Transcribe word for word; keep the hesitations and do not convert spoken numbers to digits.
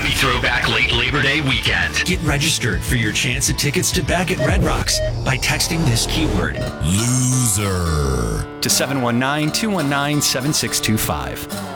Happy Throwback Late Labor Day weekend. Get registered for your chance at tickets to Back at Red Rocks by texting this keyword, loser, to seven one nine, two one nine, seven six two five.